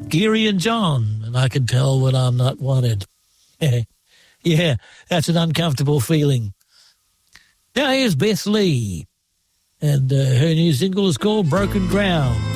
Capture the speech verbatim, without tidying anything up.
Geary and John, and I can tell when I'm not wanted. Yeah, that's an uncomfortable feeling. Now here's Beth Lee, and uh, her new single is called Broken Ground.